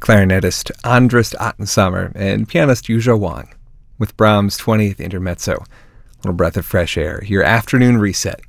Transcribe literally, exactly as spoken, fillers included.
clarinetist Andras Ottensammer and pianist Yuzhou Wang with Brahms' twentieth Intermezzo. A little breath of fresh air, your afternoon reset